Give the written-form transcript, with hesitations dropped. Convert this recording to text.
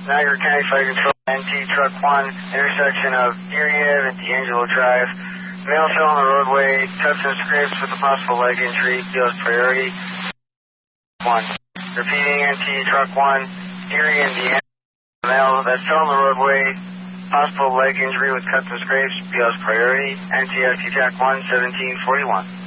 Niagara County Fire Control, NT Truck 1, intersection of Erie Ave and D'Angelo Drive. Male fell on the roadway, cuts and scrapes with a possible leg injury, deals priority. 1. Repeating, NT Truck 1, Erie and D'Angelo. Male that fell on the roadway, possible leg injury with cuts and scrapes, deals priority. NTSC Track 1, 1741.